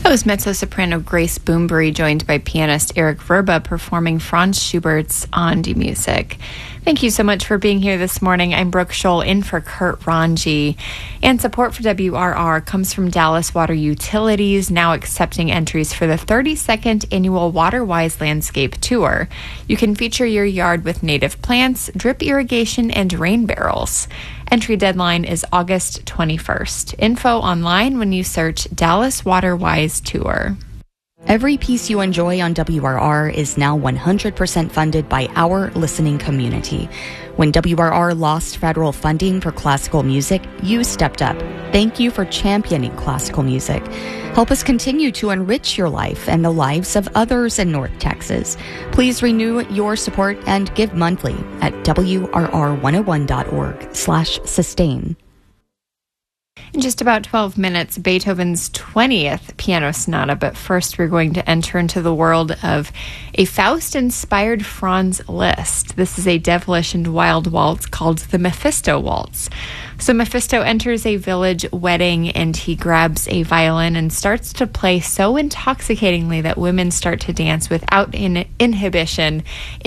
That was mezzo-soprano Grace Boombury, joined by pianist Eric Verba, performing Franz Schubert's On Die Musik. Thank you so much for being here this morning. I'm Brooke Scholl, in for Kurt Ranji. And support for WRR comes from Dallas Water Utilities, now accepting entries for the 32nd annual WaterWise Landscape Tour. You can feature your yard with native plants, drip irrigation, and rain barrels. Entry deadline is August 21st. Info online when you search Dallas WaterWise Tour. Every piece you enjoy on WRR is now 100% funded by our listening community. When WRR lost federal funding for classical music, you stepped up. Thank you for championing classical music. Help us continue to enrich your life and the lives of others in North Texas. Please renew your support and give monthly at WRR101.org/sustain. In just about 12 minutes, Beethoven's 20th Piano Sonata, but first we're going to enter into the world of a Faust-inspired Franz Liszt. This is a devilish and wild waltz called the Mephisto Waltz. So Mephisto enters a village wedding and he grabs a violin and starts to play so intoxicatingly that women start to dance without inhibition